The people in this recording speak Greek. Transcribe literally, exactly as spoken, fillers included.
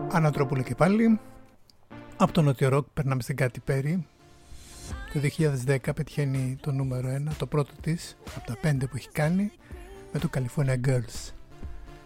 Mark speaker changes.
Speaker 1: Ανατρόπουλο και πάλι. Από το νότιο ροκ περνάμε στην Katy Perry. Το δύο χιλιάδες δέκα πετυχαίνει το νούμερο ένα, το πρώτο της από τα πέντε που έχει κάνει, με το California Girls.